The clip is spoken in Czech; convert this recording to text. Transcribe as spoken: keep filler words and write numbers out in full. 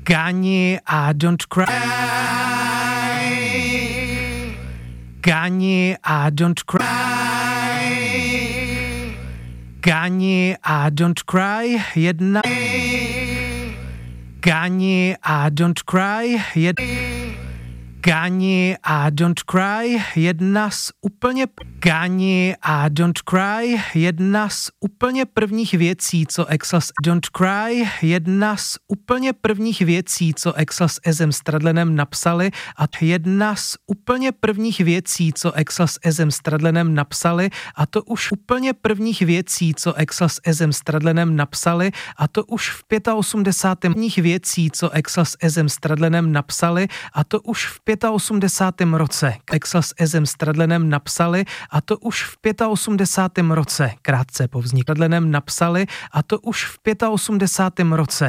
Gani a don't cry. Gani a don't cry. Gani a don't cry. Jedna. Gani a don't cry. Jedna. Gani a don't cry, jedna z úplně Gani a don't cry, jedna z úplně prvních věcí, co Exas don't cry, jedna z úplně prvních věcí, co Exas s Ezem Stradlenem napsali a jedna z úplně prvních věcí, co Exas s Ezem Stradlenem napsali a to už úplně prvních věcí, co Exas s Ezem Stradlenem napsali a to už v osmdesátém pátém věcí, co Exas s Ezem Stradlenem napsali a to už v osmdesátém pátém roce Exas s Ezem Stradlenem napsali a to už v osmdesátém pátém roce krátce po vzniku Stradlenem napsali a to už v osmdesátém pátém roce